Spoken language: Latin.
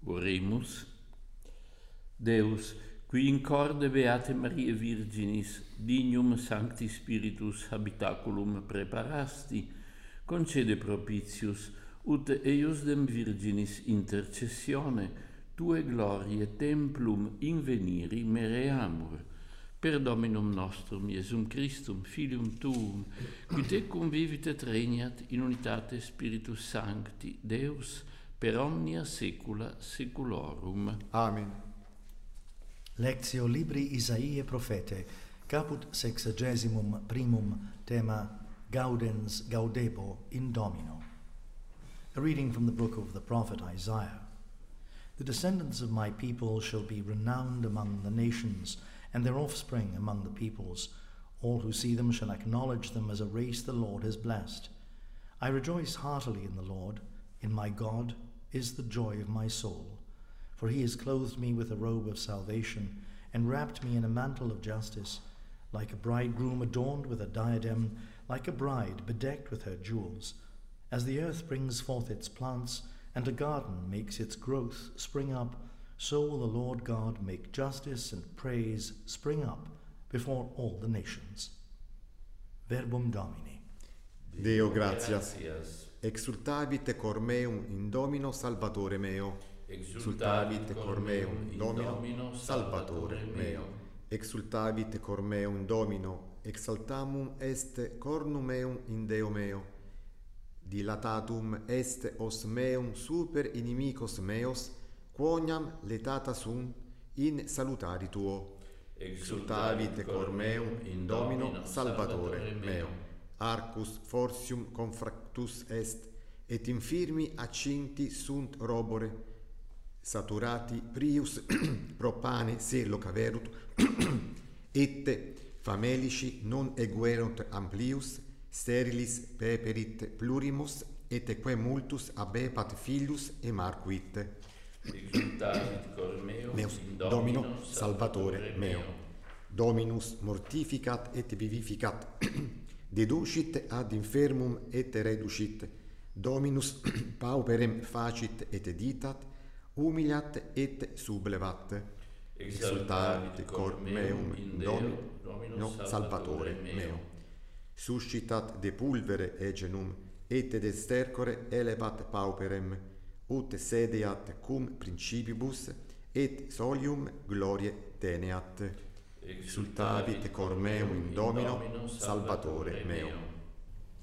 Oremus. Deus, qui in corde beate Mariae Virginis, dignum Sancti Spiritus habitaculum preparasti, concede propitius, ut eiusdem Virginis intercessione, tue glorie templum inveniri mereamur, per Dominum nostrum Iesum Christum, Filium Tuum, qui tecum vivit et regnat in unitate Spiritus Sancti, Deus, per omnia saecula saeculorum. Amen. Lectio Libri Isaiae Prophete, caput 61 tema Gaudens Gaudebo in Domino. A reading from the book of the prophet Isaiah. The descendants of my people shall be renowned among the nations, and their offspring among the peoples. All who see them shall acknowledge them as a race the Lord has blessed. I rejoice heartily in the Lord. In my God is the joy of my soul. For he has clothed me with a robe of salvation, and wrapped me in a mantle of justice, like a bridegroom adorned with a diadem, like a bride bedecked with her jewels. As the earth brings forth its plants, and a garden makes its growth spring up, so will the Lord God make justice and praise spring up before all the nations. Verbum Domini. Deo gratias. Exultavit cor meum in Domino Salvatore meo. Exultavit cor meum in Domino Salvatore meo. Exultavit cor meum in Domino, exaltamum est cornum meum in Deo meo. Dilatatum est os meum super inimicos meos, quoniam letata sunt in salutari tuo. Exultavit cor meum in Domino Salvatore meo. Arcus fortium confractus est, et infirmi accinti sunt robore, saturati prius propane se locaverunt, et famelici non eguerunt amplius, sterilis peperit plurimus, et quae multus abepat filius e marcuit. Exultavit cor meum in Domino Salvatore meo. Dominus mortificat et vivificat, deducit ad infirmum et reducit, Dominus pauperem facit et ditat, humiliat et sublevat. Exultavit cor meum in Domino Salvatore meo. Suscitat de pulvere egenum, et de stercore elevat pauperem, ut sedeat cum principibus, et solium glorie teneat. Exultavit cor meum in Domino Salvatore meo.